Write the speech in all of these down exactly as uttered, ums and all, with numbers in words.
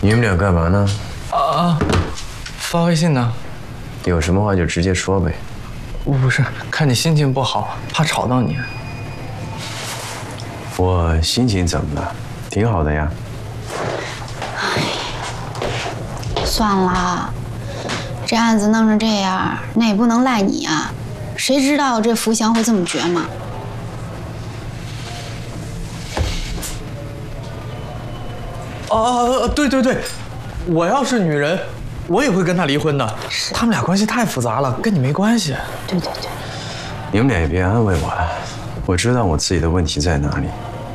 你们俩干嘛呢？ 啊，发微信呢。 有什么话就直接说呗。 不是，看你心情不好，怕吵到你。 我心情怎么了？挺好的呀。 算了，这案子弄成这样，那也不能赖你啊。谁知道这福祥会这么绝吗？ 哦，对对对，我要是女人，我也会跟他离婚的。他们俩关系太复杂了，跟你没关系。 对对对， 你们俩也别安慰我了，我知道我自己的问题在哪里。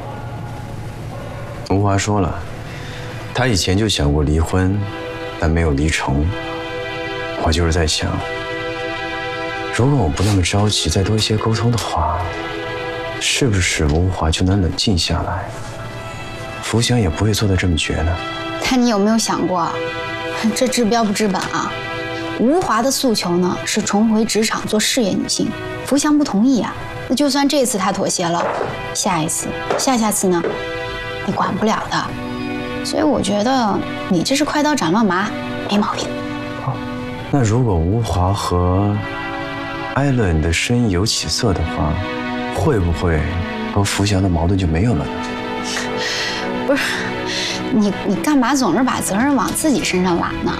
吴华说了，他以前就想过离婚，但没有离成。我就是在想，如果我不那么着急，再多一些沟通的话，是不是吴华就能冷静下来？福祥也不会做得这么绝呢。 但你有没有想过，这治标不治本啊？吴华的诉求呢是重回职场做事业女性，福祥不同意啊。那就算这次他妥协了，下一次、下下次呢，你管不了的。所以我觉得你这是快刀斩乱麻，没毛病。 那如果吴华和艾伦的声音有起色的话，会不会和福祥的矛盾就没有了呢？ 不是，你你干嘛总是把责任往自己身上揽呢？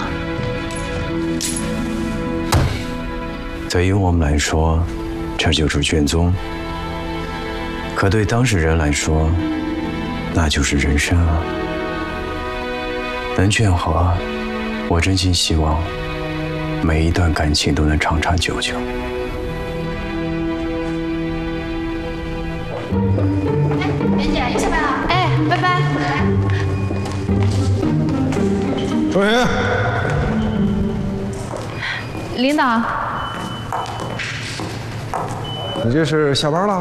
对于我们来说，这就是卷宗；可对当事人来说，那就是人生啊。能劝和，我真心希望每一段感情都能长长久久。 袁姐又下班了，哎，拜拜。 周云， 领导， 你这是下班了？